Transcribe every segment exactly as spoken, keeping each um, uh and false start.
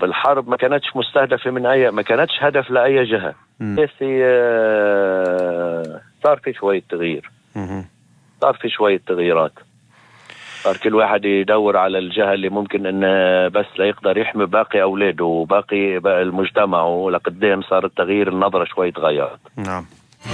الحرب الحرب ما كانتش مستهدفة من أي، ما كانتش هدف لأي جهة. بس صار في شوية تغيير، صار في شوية تغييرات، صار كل واحد يدور على الجهة اللي ممكن إنه بس لا يقدر يحمي باقي أولاده وباقي المجتمع، ولقدام صار التغيير، النظرة شوي تغيرت. نعم.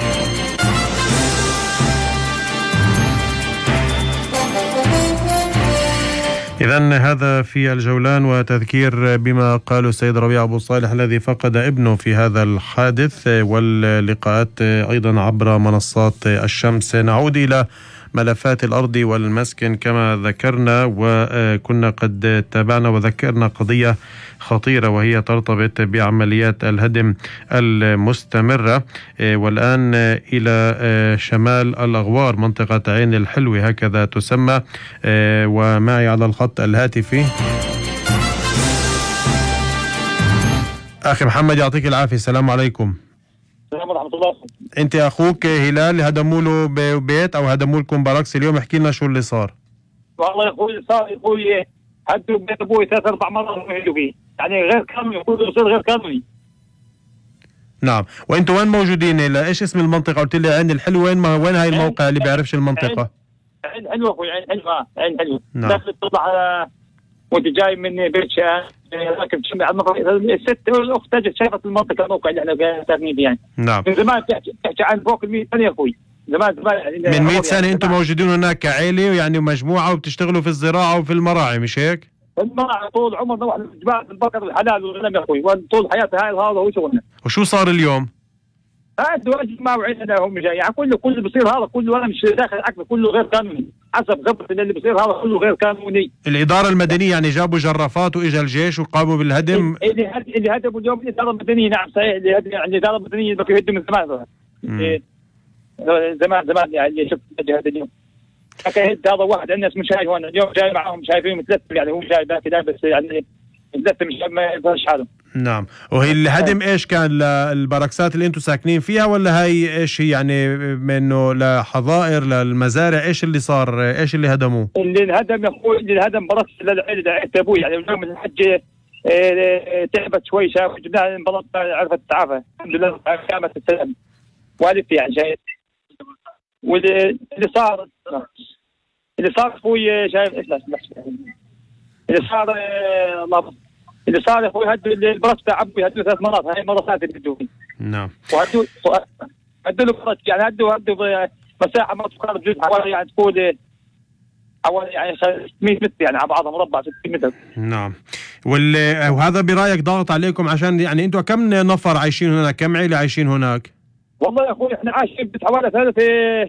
إذن هذا في الجولان، وتذكير بما قاله السيد ربيع أبو صالح الذي فقد ابنه في هذا الحادث، واللقاءات أيضا عبر منصات الشمس. نعود إلى ملفات الأرض والمسكن كما ذكرنا، وكنا قد تابعنا وذكرنا قضية خطيرة وهي ترتبط بعمليات الهدم المستمرة، والآن إلى شمال الأغوار، منطقة عين الحلوة هكذا تسمى. ومعي على الخط الهاتفي أخي محمد، يعطيك العافية. السلام عليكم. السلام ورحمة الله. انت اخوك هلال هدموا له بيت او هدموا لكم باراكس اليوم، احكي لنا شو اللي صار. والله يا اخوي صار يا اخوي هدوا بيت ابوي ثلاث اربع مرات وهدوا فيه، يعني غير قانوني، يقولوا بصير غير قانوني. نعم. وانتم وين موجودين؟ لا ايش اسم المنطقة؟ قلت لي عين الحلوة. وين ما وين هاي الموقع اللي بيعرفش المنطقة؟ عين حلوة اخوي، عين حلوة، عين حلوة. نعم. داخل تطلع وانت جاي من بيت شاه راكب تشمي على المنطقة، الست والاخت تجد شافت المنطقة، الموقع اللي احنا ساكنين فيه يعني. نعم. من زمان تحكي عن فوق ال مئة سنة يا اخوي. زمان زمان من مئة سنة يعني انتم موجودين هناك كعائلة يعني مجموعة وبتشتغلوا في الزراعة وفي المراعي، مش هيك؟ المراعي طول عمرنا واحنا جماعة البقر والحلال والغنم يا اخوي، وطول حياتها هاي هذا هو شغلنا. وشو صار اليوم؟ هذا واجب ما وعينا هم جاي، يعني كله كله بصير هذا كله، انا مش داخل عقله، كله غير قانوني حسب خبرتي. اللي بصير هذا كله غير قانوني. الإدارة المدنية يعني جابوا جرافات وإجا الجيش وقاموا بالهدم. اللي هد... اللي هدموا اليوم الإدارة المدنية. نعم صحيح، اللي هدم يعني الإدارة المدنية اللي بيهدوا من زمان. إيه... زمان زمان يعني اللي شفت هذا اليوم. هد هذا واحد عندنا اسمه شاي هون اليوم جاي معهم، شايفين مثلث يعني، هو جاي باكي ده بس يعني مثلث مش ما يقدرش حاله. نعم. وهي الهدم ايش كان للبراكسات اللي انتم ساكنين فيها، ولا هي ايش هي يعني منه لحظائر للمزارع؟ ايش اللي صار؟ ايش اللي هدموه؟ اللي انهدم يا اخوي، اللي انهدم براكس للعيله عيله ابوي يعني. اليوم الحجه تعبت شوي، شاف جبناها انبلط عرفت تتعافى الحمد لله، قامت السلام والدتي يعني شايف. واللي صار اللي صار اخوي شايف ايش اللي صار الله اللي صار يا اخوي، هدوا البرش تاع ابوي، هدوا ثلاث مرات، هاي مره ثالثه بدوه. نعم. وهدوا هدوا له برش يعني، هدوا هدوا مساحه ما تقارب جزء حوالي يعني تقول حوالي يعني ستمئة متر يعني على بعضها مربع ستمئة متر. نعم. وال... وهذا برايك ضغط عليكم عشان يعني انتم كم نفر عايشين هناك؟ كم عائله عايشين هناك؟ والله يا اخوي احنا عايشين حوالي ثلاثه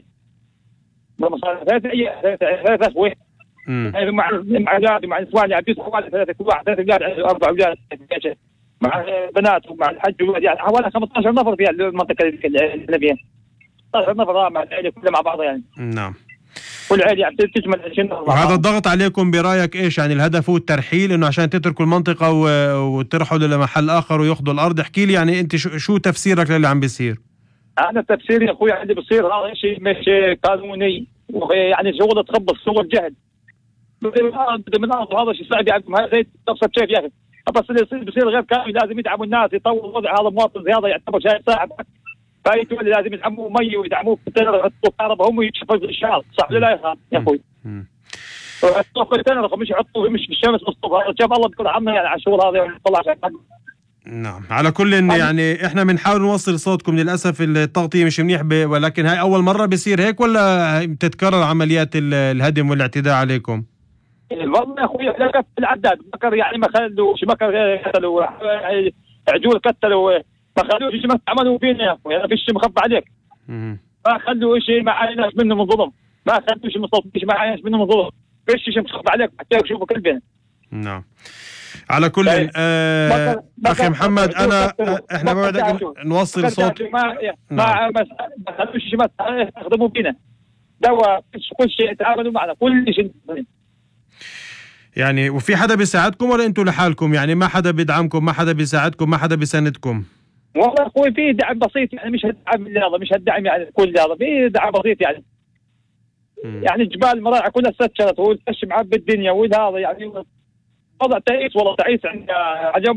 ثلاثه ثلاثه ثلاثه اخوه مع مع اولاد ومع نسوان يعني حوالي ثلاثه، كل واحد ثلاثه اولاد اربع اولاد مع بنات ومع الحج يعني حوالي خمسة عشر نفر في المنطقه اللي احنا فيها. خمسة عشر نفر مع العائله كلها مع بعضها يعني. نعم. كل عائله يعني تجمل عشرين نفر. وهذا الضغط عليكم برايك ايش يعني؟ الهدف هو الترحيل، انه عشان تتركوا المنطقه وترحلوا لمحل اخر وياخذوا الارض؟ احكي لي يعني انت شو, شو تفسيرك للي عم بيصير؟ انا تفسيري يا اخوي اللي بصير هذا شيء مش قانوني، يعني شغل تخبص، شغل جهل من الارض من الارض، وهذا شيء صعب يعني. هذا زي ابسط شيء يا اخي، بس اللي يصير بصير غير قانوني. لازم يدعموا الناس، يطوروا الوضع. هذا مواطن زي هذا يعتبر شايف صاحب فايتوا، اللي لازم يدعموه مي ويدعموه كونتينر يحطوا كهرباء، هم يكشفوا الاشارات صح ولا لا يا اخوي؟ يحطوا كونتينر مش يحطوا مش بالشمس بالصبح. هذا شاف الله بيكون عنا يعني على الشغل هذا يطلع شيء. نعم. على كل إن يعني احنا بنحاول نوصل صوتكم، للاسف التغطيه مش منيح، ولكن هاي اول مره بيصير هيك ولا بتتكرر عمليات الهدم والاعتداء عليكم؟ والله يا اخوي لقيت العداد بكر يعني ما خلوا شي بكر قتلوا عجول، قتلوا ما خلوش شيء ما عملوا فينا يا اخوي. انا فيش شيء مخبى عليك. ما خلوا شيء ما عيناش منه من ظلم، ما خلوا شيء مصطفى ما عيناش منه من ظلم، فيش شيء مخبى عليك حتى يشوفوا كلبنا. نعم. على كل آه بكر اخي محمد انا احنا موعد نوصل صوت. ما ما ما خلوش شيء ما يستخدموا فينا دواء، كل شيء تعاملوا معنا كل شيء يعني. وفي حدا بيساعدكم ولا انتم لحالكم يعني؟ ما حدا بيدعمكم، ما حدا بيساعدكم، ما حدا بيساندكم؟ والله اخوي في دعم بسيط يعني، مش هالدعم اللي هذا، مش هالدعم يعني كل هذا، في دعم بسيط يعني. م. يعني جبال المراعي كلها استشرت والفش معبي الدنيا وهذا يعني وضع تعيس، والله تعيس عند عجب.